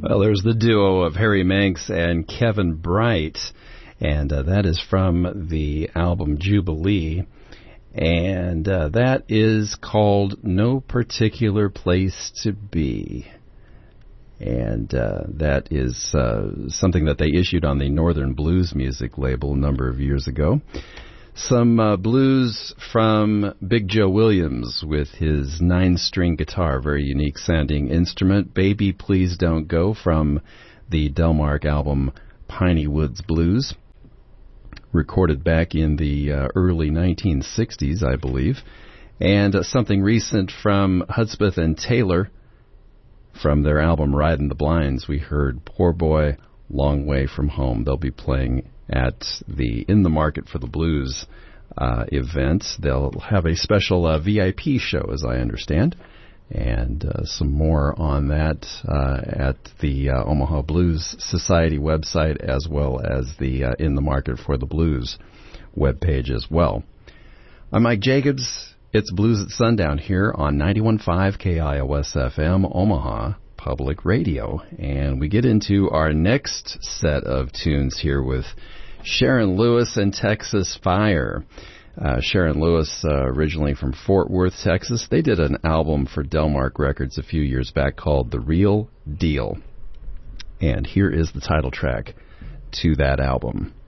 Well, there's the duo of Harry Manx and Kevin Bright, and that is from the album Jubilee, and that is called No Particular Place to Be. And that is something that they issued on the Northern Blues Music label a number of years ago. Some blues from Big Joe Williams with his 9-string guitar, very unique sounding instrument. Baby Please Don't Go from the Delmark album Piney Woods Blues, recorded back in the early 1960s, I believe. And something recent from Hudspeth and Taylor from their album Ridin' the Blinds. We heard Poor Boy, Long Way From Home. They'll be playing at the In the Market for the Blues event. They'll have a special VIP show, as I understand, and some more on that at the Omaha Blues Society website, as well as the In the Market for the Blues webpage as well. I'm Mike Jacobs. It's Blues at Sundown here on 91.5 KIOS-FM, Omaha Public Radio. And we get into our next set of tunes here with Sharon Lewis and Texas Fire. Sharon Lewis, originally from Fort Worth, Texas. They did an album for Delmark Records a few years back called The Real Deal. And here is the title track to that album.